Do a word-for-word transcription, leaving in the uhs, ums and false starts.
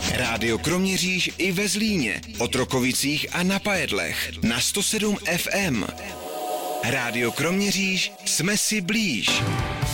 Rádio Kroměříž i ve Zlíně, Otrokovicích a na Pajedlech na sto sedm ef em. Rádio Kroměříž, jsme si blíž.